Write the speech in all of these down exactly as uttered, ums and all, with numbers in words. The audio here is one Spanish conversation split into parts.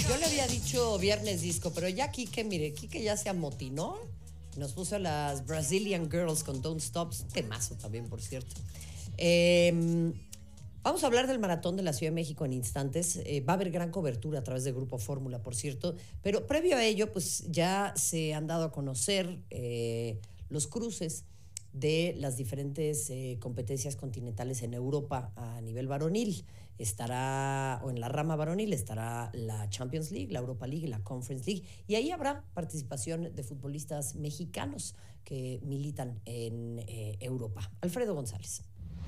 Yo le había dicho viernes disco, pero ya Quique, mire, Quique ya se amotinó. Nos puso a las Brazilian Girls con Don't Stop. Temazo también, por cierto. Eh, vamos a hablar del Maratón de la Ciudad de México en instantes. Eh, va a haber gran cobertura a través de Grupo Fórmula, por cierto. Pero previo a ello, pues ya se han dado a conocer eh, los cruces de las diferentes eh, competencias continentales en Europa a nivel varonil. Estará, o en la rama varonil, estará la Champions League, la Europa League y la Conference League. Y ahí habrá participación de futbolistas mexicanos que militan en eh, Europa. Alfredo González.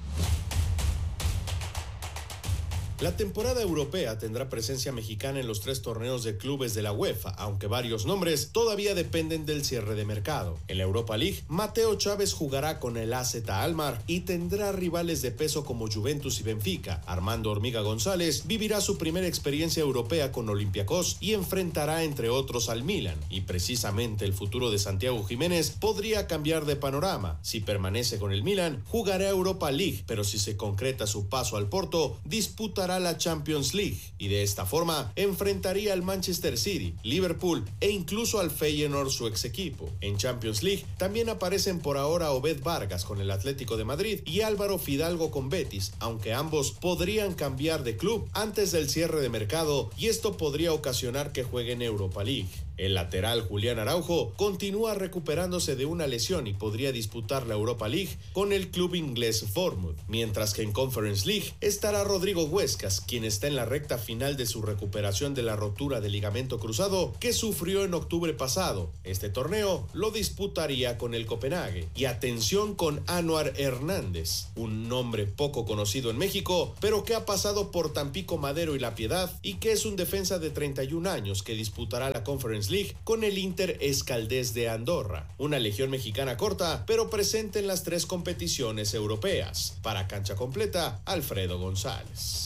La temporada europea tendrá presencia mexicana en los tres torneos de clubes de la UEFA, aunque varios nombres todavía dependen del cierre de mercado. En la Europa League, Mateo Chávez jugará con el A Z Alkmaar y tendrá rivales de peso como Juventus y Benfica. Armando Hormiga González vivirá su primera experiencia europea con Olympiacos y enfrentará entre otros al Milan. Y precisamente el futuro de Santiago Jiménez podría cambiar de panorama. Si permanece con el Milan, jugará Europa League, pero si se concreta su paso al Porto, disputará la Champions League y de esta forma enfrentaría al Manchester City, Liverpool e incluso al Feyenoord, su ex equipo. En Champions League también aparecen por ahora Obed Vargas con el Atlético de Madrid y Álvaro Fidalgo con Betis, aunque ambos podrían cambiar de club antes del cierre de mercado y esto podría ocasionar que jueguen Europa League. El lateral Julián Araujo continúa recuperándose de una lesión y podría disputar la Europa League con el club inglés Bournemouth, mientras que en Conference League estará Rodrigo Huescas, quien está en la recta final de su recuperación de la rotura del ligamento cruzado que sufrió en octubre pasado. Este torneo lo disputaría con el Copenhague. Y atención con Anuar Hernández, un nombre poco conocido en México, pero que ha pasado por Tampico Madero y La Piedad y que es un defensa de treinta y un años que disputará la Conference League con el Inter Escaldés de Andorra, una legión mexicana corta, pero presente en las tres competiciones europeas. Para Cancha Completa, Alfredo González.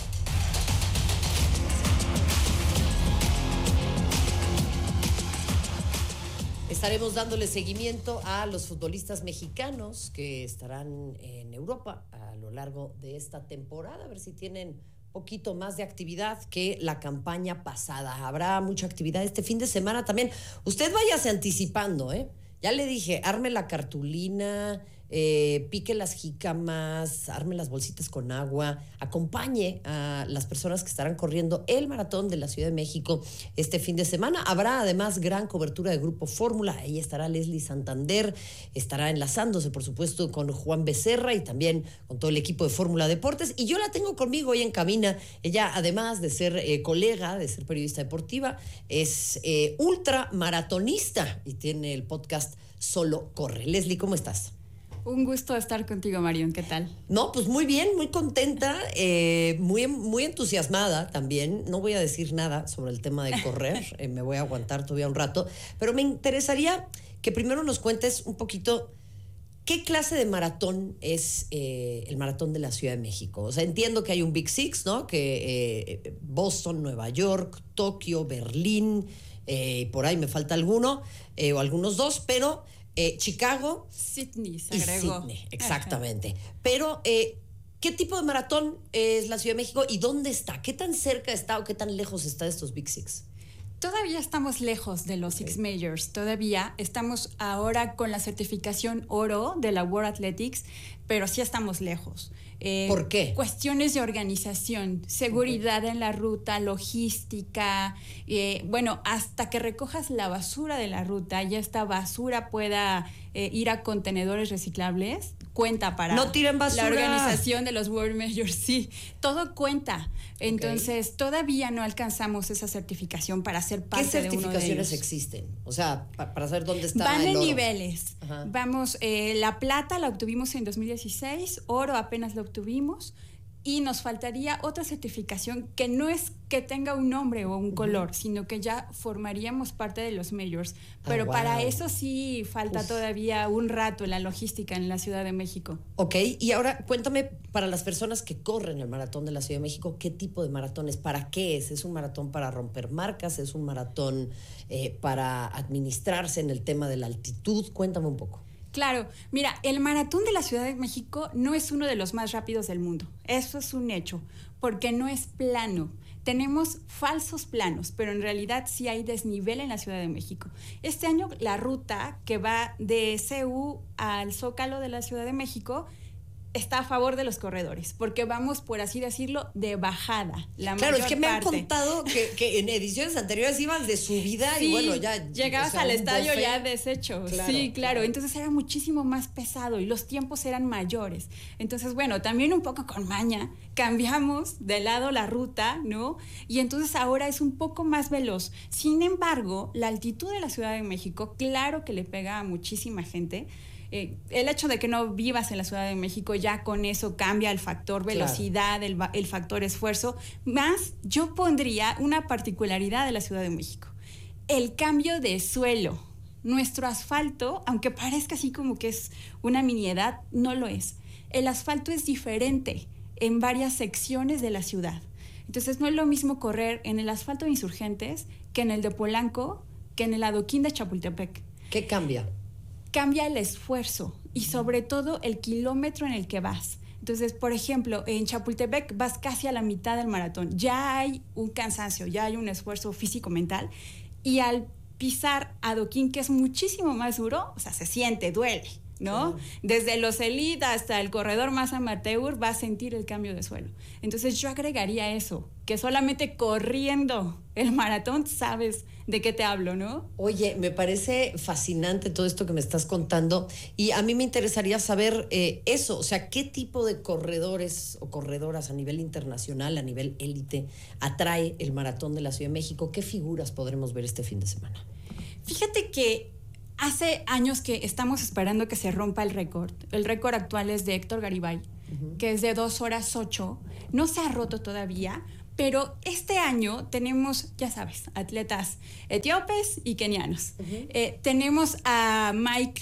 Estaremos dándole seguimiento a los futbolistas mexicanos que estarán en Europa a lo largo de esta temporada, a ver si tienen poquito más de actividad que la campaña pasada. Habrá mucha actividad este fin de semana también. Usted váyase anticipando, ¿eh? Ya le dije, arme la cartulina, eh, pique las jícamas, arme las bolsitas con agua, acompañe a las personas que estarán corriendo el Maratón de la Ciudad de México este fin de semana. Habrá además gran cobertura de Grupo Fórmula. Ahí estará Leslie Santander, estará enlazándose, por supuesto, con Juan Becerra y también con todo el equipo de Fórmula Deportes. Y yo la tengo conmigo hoy en cabina. Ella, además de ser eh, colega, de ser periodista deportiva, es eh, ultramaratonista y tiene el podcast Solo Corre. Leslie, ¿cómo estás? Un gusto estar contigo, Marion. ¿Qué tal? No, pues muy bien, muy contenta, eh, muy, muy entusiasmada también. No voy a decir nada sobre el tema de correr, eh, me voy a aguantar todavía un rato, pero me interesaría que primero nos cuentes un poquito qué clase de maratón es eh, el Maratón de la Ciudad de México. O sea, entiendo que hay un Big Six, ¿no? Que eh, Boston, Nueva York, Tokio, Berlín, eh, por ahí me falta alguno, eh, o algunos dos, pero Eh, Chicago, Sydney se y agregó. Sydney, exactamente. Ajá. Pero, eh, ¿qué tipo de maratón es la Ciudad de México y dónde está? ¿Qué tan cerca está o qué tan lejos está de estos Big Six? Todavía estamos lejos de los okay. Six Majors, todavía estamos ahora con la certificación oro de la World Athletics, pero sí estamos lejos. Eh, ¿Por qué? Cuestiones de organización, seguridad okay. en la ruta, logística, eh, bueno, hasta que recojas la basura de la ruta y esta basura pueda eh, ir a contenedores reciclables, cuenta para no tiren basura. La organización de los World Majors, sí, todo cuenta. Entonces, okay. todavía no alcanzamos esa certificación para ser parte de uno de ellos. ¿Qué certificaciones existen? O sea, pa- para saber dónde está Van el en oro. niveles. Ajá. Vamos, eh, la plata la obtuvimos en dos mil dieciséis, oro apenas la obtuvimos y nos faltaría otra certificación que no es que tenga un nombre o un uh-huh. color, sino que ya formaríamos parte de los majors. Pero oh, wow. para eso sí falta Uf. todavía un rato en la logística en la Ciudad de México. Ok, y ahora cuéntame, para las personas que corren el Maratón de la Ciudad de México, ¿qué tipo de maratón es? ¿Para qué es? ¿Es un maratón para romper marcas? ¿Es un maratón eh, para administrarse en el tema de la altitud? Cuéntame un poco. Claro, mira, el Maratón de la Ciudad de México no es uno de los más rápidos del mundo. Eso es un hecho, porque no es plano. tenemos falsos planos, pero en realidad sí hay desnivel en la Ciudad de México. Este año la ruta que va de C U al Zócalo de la Ciudad de México está a favor de los corredores, porque vamos, por así decirlo, de bajada. La claro, es que me parte. han contado que, que en ediciones anteriores ibas de subida sí, y bueno, ya... llegabas o sea, al estadio buffet. Ya deshecho. Claro, sí, claro. claro. Entonces era muchísimo más pesado y los tiempos eran mayores. Entonces, bueno, también un poco con maña, cambiamos de lado la ruta, ¿no? Y entonces ahora es un poco más veloz. Sin embargo, la altitud de la Ciudad de México, claro que le pega a muchísima gente. Eh, el hecho de que no vivas en la Ciudad de México, ya con eso cambia el factor velocidad, claro. el, el factor esfuerzo. Más, yo pondría una particularidad de la Ciudad de México. El cambio de suelo. Nuestro asfalto, aunque parezca así como que es una miniedad, no lo es. El asfalto es diferente en varias secciones de la ciudad. Entonces, no es lo mismo correr en el asfalto de Insurgentes que en el de Polanco, que en el adoquín de Chapultepec. ¿Qué cambia? Cambia el esfuerzo y sobre todo el kilómetro en el que vas. Entonces, por ejemplo, en Chapultepec vas casi a la mitad del maratón. Ya hay un cansancio, ya hay un esfuerzo físico-mental. Y al pisar adoquín, que es muchísimo más duro, o sea, se siente, duele, ¿no? Sí. Desde los elite hasta el corredor más amateur va a sentir el cambio de suelo. Entonces, yo agregaría eso, que solamente corriendo el maratón sabes de qué te hablo, ¿no? Oye, me parece fascinante todo esto que me estás contando y a mí me interesaría saber eh, eso, o sea, ¿qué tipo de corredores o corredoras a nivel internacional, a nivel élite, atrae el Maratón de la Ciudad de México? ¿Qué figuras podremos ver este fin de semana? Fíjate que hace años que estamos esperando que se rompa el récord. El récord actual es de Héctor Garibay, uh-huh. que es de dos horas ocho. No se ha roto todavía, pero este año tenemos, ya sabes, atletas etíopes y kenianos. Uh-huh. Eh, tenemos a Mike,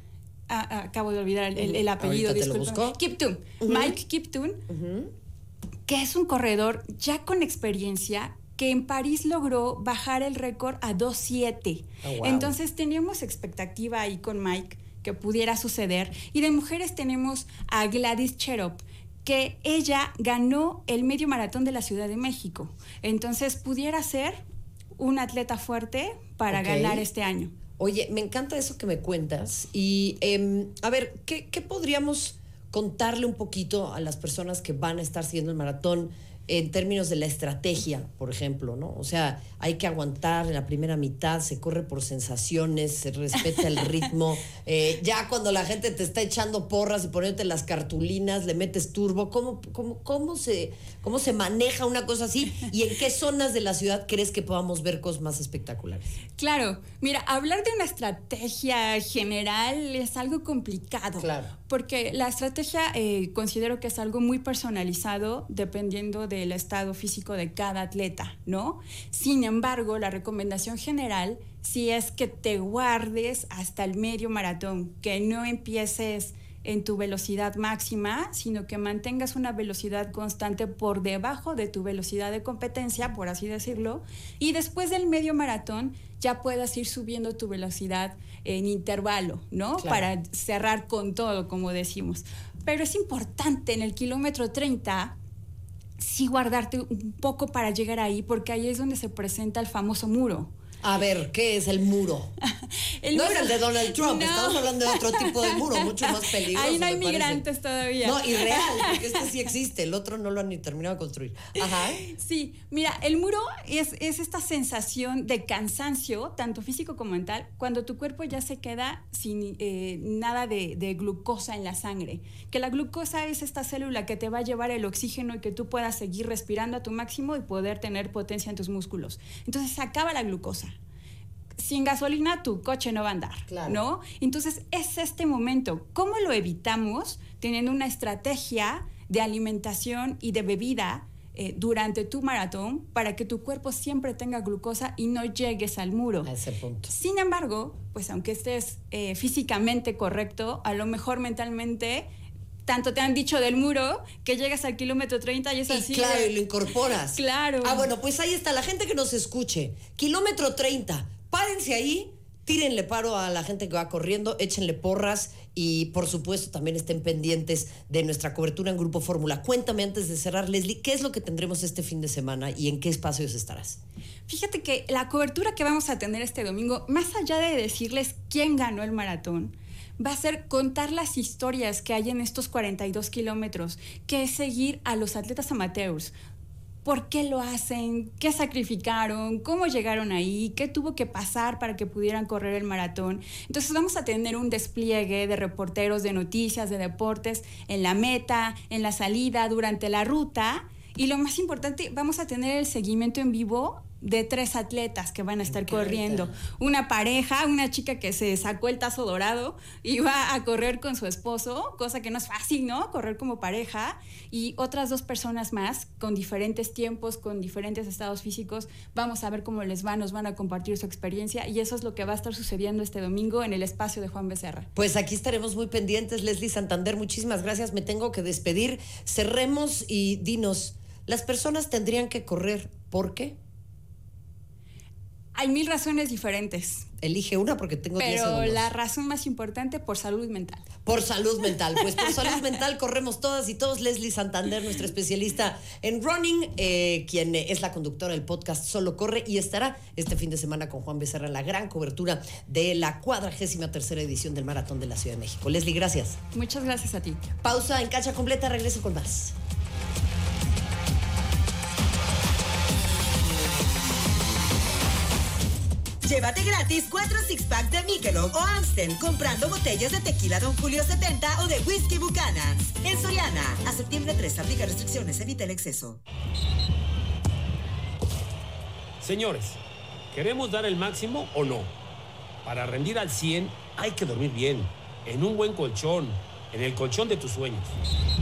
a, a, acabo de olvidar el, el apellido, disculpa. Kiptum, uh-huh. Mike Kiptum, uh-huh. que es un corredor ya con experiencia, que en París logró bajar el récord a dos siete. Oh, wow. Entonces teníamos expectativa ahí con Mike que pudiera suceder. Y de mujeres tenemos a Gladys Cherop, que ella ganó el medio maratón de la Ciudad de México. Entonces, pudiera ser un atleta fuerte para okay. ganar este año. Oye, me encanta eso que me cuentas. Y, eh, a ver, ¿qué, ¿qué podríamos contarle un poquito a las personas que van a estar siguiendo el maratón en términos de la estrategia, por ejemplo, ¿no? O sea, hay que aguantar en la primera mitad, se corre por sensaciones, se respeta el ritmo. Eh, ya cuando la gente te está echando porras y poniéndote las cartulinas, le metes turbo. ¿Cómo, cómo, cómo, se, ¿Cómo se maneja una cosa así? ¿Y en qué zonas de la ciudad crees que podamos ver cosas más espectaculares? Claro. Mira, hablar de una estrategia general es algo complicado. Claro. Porque la estrategia eh, considero que es algo muy personalizado dependiendo del estado físico de cada atleta, ¿no? Sin embargo, la recomendación general sí es que te guardes hasta el medio maratón, que no empieces en tu velocidad máxima, sino que mantengas una velocidad constante por debajo de tu velocidad de competencia, por así decirlo, y después del medio maratón ya puedas ir subiendo tu velocidad en intervalo, ¿no? Claro. Para cerrar con todo, como decimos. Pero es importante en el kilómetro treinta sí guardarte un poco para llegar ahí, porque ahí es donde se presenta el famoso muro. A ver, ¿qué es el muro? el no muro. Era el de Donald Trump, no. Estamos hablando de otro tipo de muro, mucho más peligroso. Ahí no hay migrantes todavía. No, y real, porque este sí existe, el otro no lo han ni terminado de construir. Ajá. Sí, mira, el muro es, es esta sensación de cansancio, tanto físico como mental, cuando tu cuerpo ya se queda sin eh, nada de, de glucosa en la sangre. Que la glucosa es esta célula que te va a llevar el oxígeno y que tú puedas seguir respirando a tu máximo y poder tener potencia en tus músculos. Entonces se acaba la glucosa. Sin gasolina tu coche no va a andar, claro. ¿no? Entonces es este momento. ¿Cómo lo evitamos? Teniendo una estrategia de alimentación y de bebida eh, durante tu maratón para que tu cuerpo siempre tenga glucosa y no llegues al muro. A ese punto. Sin embargo, pues aunque estés eh, físicamente correcto, a lo mejor mentalmente tanto te han dicho del muro que llegas al kilómetro treinta y es y así. Claro, de... y lo incorporas. Claro. Ah, bueno, pues ahí está la gente que nos escuche. Kilómetro treinta. Párense ahí, tírenle paro a la gente que va corriendo, échenle porras y por supuesto también estén pendientes de nuestra cobertura en Grupo Fórmula. Cuéntame antes de cerrar, Leslie, ¿qué es lo que tendremos este fin de semana y en qué espacios estarás? Fíjate que la cobertura que vamos a tener este domingo, más allá de decirles quién ganó el maratón, va a ser contar las historias que hay en estos cuarenta y dos kilómetros, que es seguir a los atletas amateurs. ¿Por qué lo hacen? ¿Qué sacrificaron? ¿Cómo llegaron ahí? ¿Qué tuvo que pasar para que pudieran correr el maratón? Entonces vamos a tener un despliegue de reporteros de noticias, de deportes, en la meta, en la salida, durante la ruta. Y lo más importante, vamos a tener el seguimiento en vivo de tres atletas que van a estar corriendo. Una pareja, una chica que se sacó el tazo dorado y va a correr con su esposo, cosa que no es fácil, ¿no? Correr como pareja. Y otras dos personas más con diferentes tiempos, con diferentes estados físicos. Vamos a ver cómo les va, nos van a compartir su experiencia y eso es lo que va a estar sucediendo este domingo en el espacio de Juan Becerra. Pues aquí estaremos muy pendientes. Leslie Santander, muchísimas gracias. Me tengo que despedir. Cerremos y dinos, ¿las personas tendrían que correr por qué? Hay mil razones diferentes. Elige una porque tengo diez segundos. Pero la razón más importante, por salud mental. Por salud mental. Pues por salud mental corremos todas y todos. Leslie Santander, nuestra especialista en running, eh, quien es la conductora del podcast Solo Corre y estará este fin de semana con Juan Becerra en la gran cobertura de la cuadragésima tercera edición del Maratón de la Ciudad de México. Leslie, gracias. Muchas gracias a ti. Pausa en Cancha Completa, regreso con más. Llévate gratis cuatro six-packs de Michelob o Amstel comprando botellas de tequila Don Julio setenta o de whisky Buchanan's. En Soriana, a septiembre tres, aplica restricciones, evita el exceso. Señores, ¿queremos dar el máximo o no? Para rendir al cien hay que dormir bien, en un buen colchón, en el colchón de tus sueños.